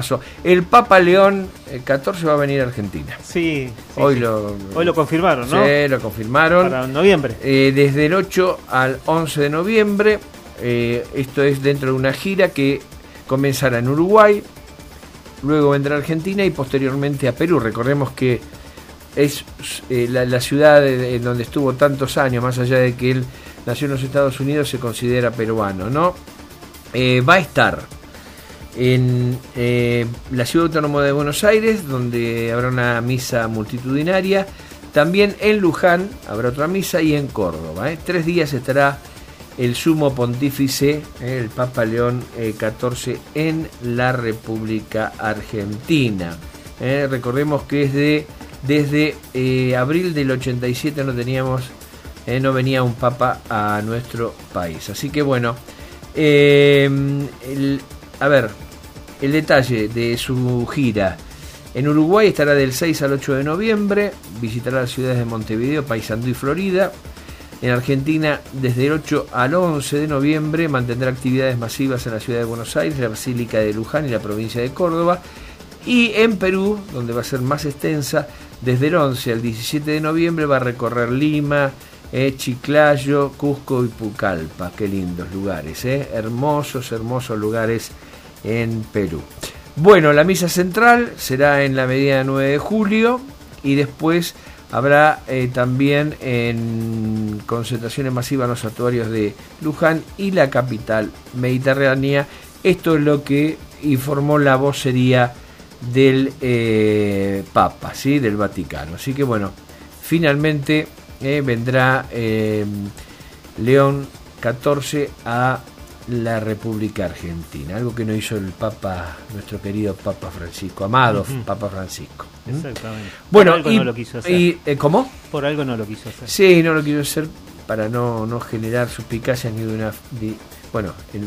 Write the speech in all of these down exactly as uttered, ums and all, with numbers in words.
El Papa León catorce va a venir a Argentina. Sí, sí hoy, sí. Lo, hoy lo confirmaron, ¿no? Sí, lo confirmaron. Para noviembre. Eh, desde el ocho al once de noviembre. Eh, esto es dentro de una gira que comenzará en Uruguay, luego vendrá a Argentina y posteriormente a Perú. Recordemos que es eh, la, la ciudad en donde estuvo tantos años, más allá de que él nació en los Estados Unidos, se considera peruano, ¿no? Eh, va a estar en eh, la Ciudad Autónoma de Buenos Aires, donde habrá una misa multitudinaria. También en Luján habrá otra misa y en Córdoba. ¿eh? Tres días estará el sumo pontífice, eh, el Papa León eh, catorce, en la República Argentina. ¿eh? Recordemos que desde, desde eh, abril del ochenta y siete no teníamos, eh, no venía un Papa a nuestro país. Así que bueno, eh, el A ver, el detalle de su gira. En Uruguay estará del seis al ocho de noviembre, visitará las ciudades de Montevideo, Paysandú y Florida. En Argentina, desde el ocho al once de noviembre, mantendrá actividades masivas en la ciudad de Buenos Aires, la Basílica de Luján y la provincia de Córdoba. Y en Perú, donde va a ser más extensa, desde el once al diecisiete de noviembre va a recorrer Lima, Eh, Chiclayo, Cusco y Pucallpa. Qué lindos lugares, eh. hermosos, hermosos lugares en Perú. Bueno, la misa central será en la Avenida nueve de julio y después habrá eh, también en concentraciones masivas en los santuarios de Luján y la capital mediterránea. Esto es lo que informó la vocería del eh, Papa, ¿sí? Del Vaticano. Así que bueno, finalmente Eh, vendrá eh, León catorce a la República Argentina, algo que no hizo el Papa, nuestro querido Papa Francisco, amado uh-huh. Papa Francisco. Exactamente. Bueno, Por algo y, no lo quiso hacer. Y, eh, ¿Cómo? Por algo no lo quiso hacer. Sí, no lo quiso hacer para no, no generar suspicacias ni de una... De, bueno, en,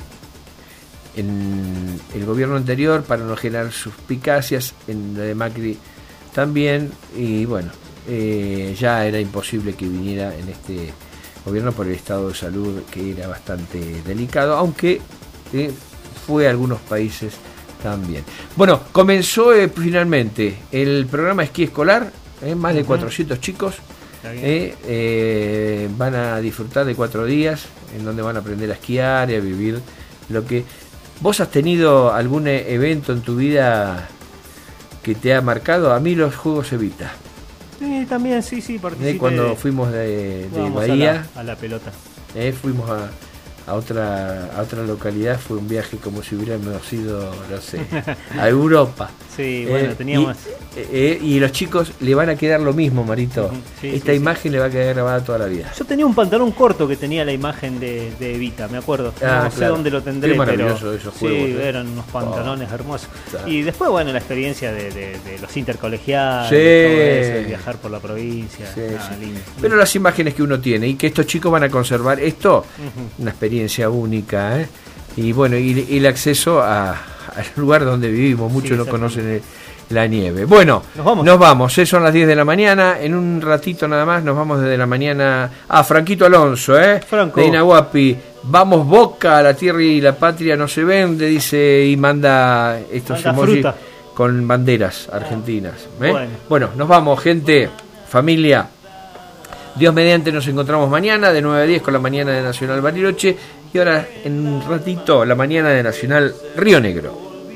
en el gobierno anterior, para no generar suspicacias, en la de Macri también, y bueno, Eh, ya era imposible que viniera en este gobierno por el estado de salud, que era bastante delicado, aunque eh, fue a algunos países también. Bueno, comenzó eh, finalmente el programa esquí escolar, eh, más de cuatrocientos chicos eh, eh, van a disfrutar de cuatro días en donde van a aprender a esquiar y a vivir lo que... ¿Vos has tenido algún evento en tu vida que te ha marcado? A mí los Juegos Evita. Sí, también, sí, sí, participé. Cuando de, fuimos de, de Bahía a la, a la pelota. Eh, fuimos a, a otra a otra localidad, fue un viaje como si hubiéramos ido, no sé, a Europa. Sí, bueno, eh, teníamos... Y, eh, y los chicos le van a quedar lo mismo, Marito. Uh-huh. Sí, Esta sí, imagen sí. le va a quedar grabada toda la vida. Yo tenía un pantalón corto que tenía la imagen de, de Evita, me acuerdo. Ah, no sé claro. dónde lo tendré, Qué maravilloso pero esos juegos, sí, eh. eran unos pantalones oh. hermosos. Claro. Y después, bueno, la experiencia de, de, de los intercolegiales, sí. todo eso, de viajar por la provincia. Sí, ah, sí. Lindo. Pero las imágenes que uno tiene y que estos chicos van a conservar esto, uh-huh. una experiencia única, ¿eh? Y bueno, y, y el acceso a, al lugar donde vivimos, muchos sí, no conocen el, la nieve. Bueno, nos vamos, nos vamos ¿eh? Son las diez de la mañana, en un ratito nada más nos vamos desde la mañana a Franquito Alonso, ¿eh? Franco. De Inahuapi. Vamos Boca, la tierra y la patria no se vende, dice, y manda estos emojis con banderas argentinas. ¿eh? Bueno. bueno, nos vamos, gente, familia. Dios mediante, nos encontramos mañana de nueve a diez con la mañana de Nacional Bariloche y ahora en un ratito la mañana de Nacional Río Negro.